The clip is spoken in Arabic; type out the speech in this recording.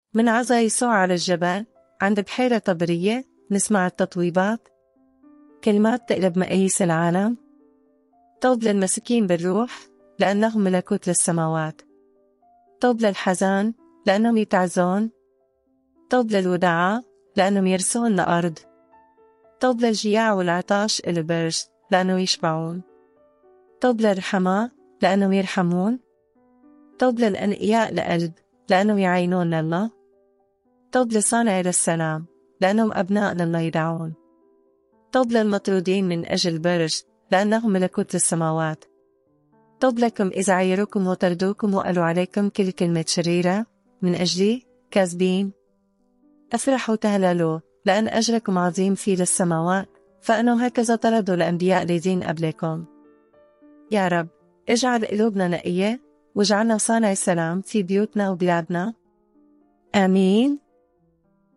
من عزا يسوع على الجبل عند بحيرة طبرية نسمع التطويبات، كلمات تقلب مقاييس العالم. طوب للمسكين بالروح لأنهم ملكوت للسماوات. طوب للحزان لأنهم يتعزون. طوب للودعاء لأنهم يرثون الأرض. طوب للجياع والعطاش البرج لأنهم يشبعون. طوب للرحماء لأنهم يرحمون. طوب للأنقياء لقلب لأنهم يعينون الله. طوب لصانع للسلام لأنهم أبناء لله يدعون. طوب للمطرودين من أجل برج لأنهم ملكوت للسماوات. طوب لكم إذا عيروكم وطردوكم وقالوا عليكم كل كلمة شريرة من أجلي كاذبين. أفرحوا تهللوا لأن أجركم عظيم في للسماوات، فأنه هكذا طردوا الأنبياء الذين قبلكم. يا رب اجعل قلوبنا نقية واجعلنا صانع سلام في بيوتنا وبلادنا. آمين.